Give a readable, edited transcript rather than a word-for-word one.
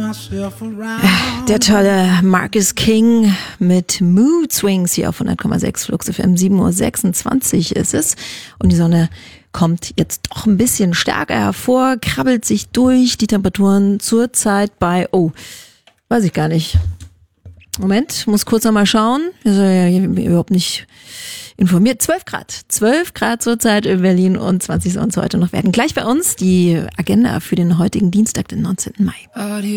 Der tolle Marcus King mit Mood Swings hier auf 100,6 Flux FM. 7:26 ist es und die Sonne kommt jetzt doch ein bisschen stärker hervor, krabbelt sich durch. Die Temperaturen zurzeit bei, weiß ich gar nicht. Moment, muss kurz noch mal schauen. Wir sind ja überhaupt nicht informiert. 12 Grad. 12 Grad zurzeit in Berlin und 20 soll es heute noch werden. Gleich bei uns die Agenda für den heutigen Dienstag, den 19. Mai.